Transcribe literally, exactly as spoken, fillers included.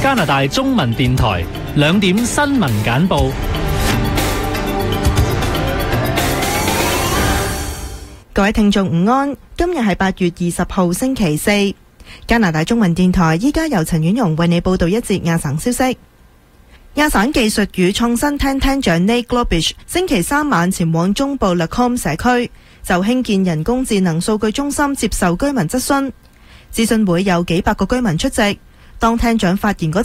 加拿大中文電台兩點新聞簡報。 各位聽眾午安，今日係八月二十號星期四。加拿大中文電台依家由陳婉容為你報道一節亞省消息。亞省技術與創新廳廳長 Nate Globish 星期三晚前往中部 Lacombe 社區，就興建人工智能數據中心接受居民質詢。諮詢會有幾百個居民出席。當廳長發言嗰